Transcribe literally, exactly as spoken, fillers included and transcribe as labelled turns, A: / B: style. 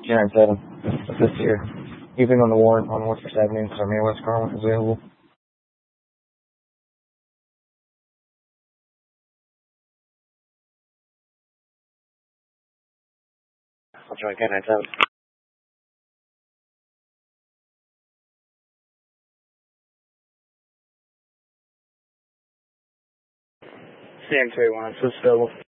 A: G nine seven. Assist here. Keeping on the warrant on Western Avenue, Sarnia, West Carmel, available. I'll try G nine seven. C M two one, assist available.